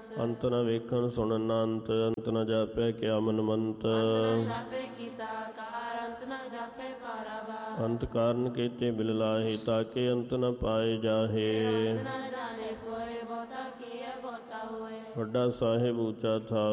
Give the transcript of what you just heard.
ਅੰਤ ਨ ਵੇਖਣ ਸੁਣਨ ਨ ਅੰਤ, ਅੰਤ ਨ ਜਾਪੈ ਕਿਆ ਮਨ ਮੰਤ। ਜਾਪੇ ਕੀਤਾ ਕਾਰ ਅੰਤ ਨ ਜਾਪੇ ਪਾਰਾਵਾਰ। ਅੰਤ ਕਾਰਨ ਕੀਤੇ ਬਿਲ ਲਾਹੇ, ਤਾਕੇ ਅੰਤ ਨ ਪਾਏ ਜਾਹੇ। ਅੰਤ ਨ ਜਾਣੇ ਕੋਇ ਬਹੁਤਾ ਕੀਆ ਬਹੁਤਾ ਹੋਏ। ਵੱਡਾ ਸਾਹਿਬ ਉੱਚਾ ਥਾ